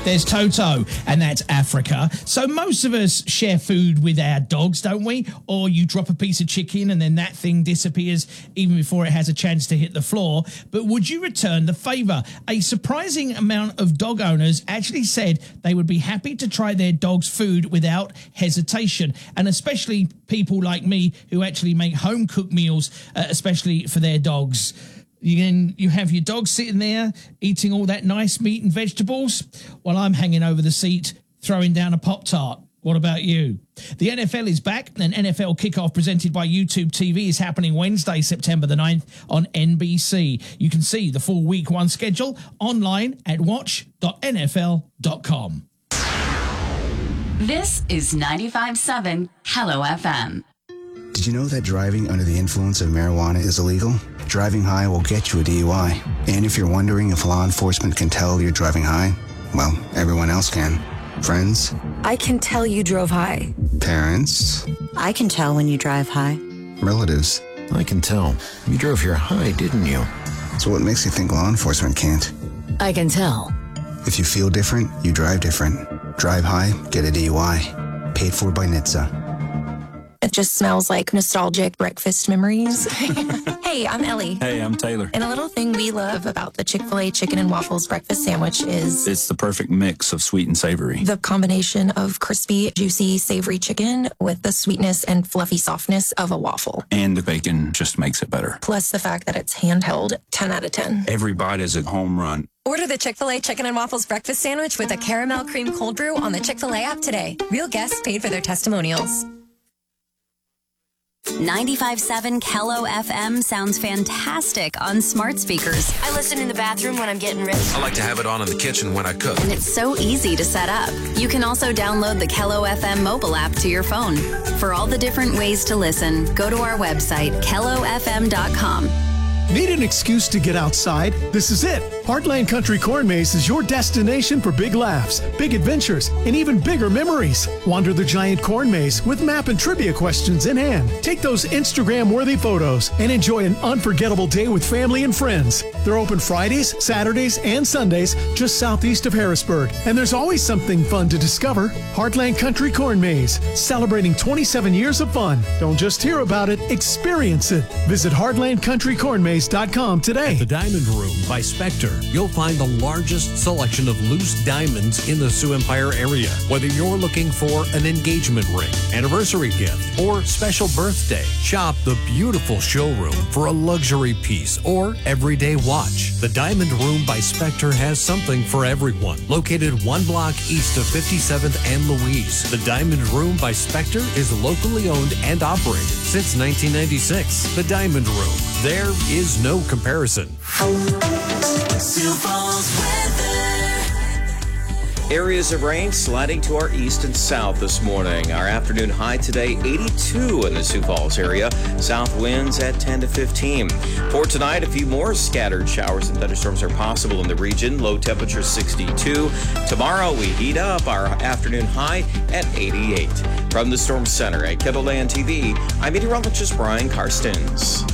There's Toto, and that's Africa. So most of us share food with our dogs, don't we? Or you drop a piece of chicken and then that thing disappears even before it has a chance to hit the floor. But would you return the favour? A surprising amount of dog owners actually said they would be happy to try their dog's food without hesitation, and especially people like me who actually make home-cooked meals, especially for their dogs. You have your dog sitting there eating all that nice meat and vegetables while I'm hanging over the seat throwing down a Pop-Tart. What about you? The NFL is back, and NFL Kickoff presented by YouTube TV is happening Wednesday, September the 9th on NBC. You can see the full Week 1 schedule online at watch.nfl.com. This is 95.7 Hello FM. Did you know that driving under the influence of marijuana is illegal? Driving high will get you a DUI. And if you're wondering if law enforcement can tell you're driving high, well, everyone else can. Friends? I can tell you drove high. Parents? I can tell when you drive high. Relatives? I can tell. You drove here high, didn't you? So what makes you think law enforcement can't? I can tell. If you feel different, you drive different. Drive high, get a DUI. Paid for by NHTSA. It just smells like nostalgic breakfast memories. Hey, I'm Ellie. Hey, I'm Taylor. And a little thing we love about the Chick-fil-A chicken and waffles breakfast sandwich is... It's the perfect mix of sweet and savory. The combination of crispy, juicy, savory chicken with the sweetness and fluffy softness of a waffle. And the bacon just makes it better. Plus the fact that it's handheld, 10 out of 10. Every bite is a home run. Order the Chick-fil-A Chicken and Waffles Breakfast Sandwich with a caramel cream cold brew on the Chick-fil-A app today. Real guests paid for their testimonials. 95.7 Kello FM sounds fantastic on smart speakers. I listen in the bathroom when I'm getting ready. I like to have it on in the kitchen when I cook. And it's so easy to set up. You can also download the Kello FM mobile app to your phone. For all the different ways to listen, go to our website, kellofm.com. Need an excuse to get outside? This is it. Heartland Country Corn Maze is your destination for big laughs, big adventures, and even bigger memories. Wander the giant corn maze with map and trivia questions in hand. Take those Instagram-worthy photos and enjoy an unforgettable day with family and friends. They're open Fridays, Saturdays, and Sundays just southeast of Harrisburg. And there's always something fun to discover. Heartland Country Corn Maze, celebrating 27 years of fun. Don't just hear about it, experience it. Visit heartlandcountrycornmaze.com today. At the Diamond Room by Spectre, you'll find the largest selection of loose diamonds in the Sioux Empire area. Whether you're looking for an engagement ring, anniversary gift, or special birthday, shop the beautiful showroom for a luxury piece or everyday watch. The Diamond Room by Spectre has something for everyone. Located 1 block east of 57th and Louise, the Diamond Room by Spectre is locally owned and operated since 1996. The Diamond Room. There is no comparison. Areas of rain sliding to our east and south this morning. Our afternoon high today, 82 in the Sioux Falls area. South winds at 10 to 15. For tonight, a few more scattered showers and thunderstorms are possible in the region. Low temperature 62. Tomorrow, we heat up. Our afternoon high at 88. From the Storm Center at Kettleland TV, I'm meteorologist Brian Karstens.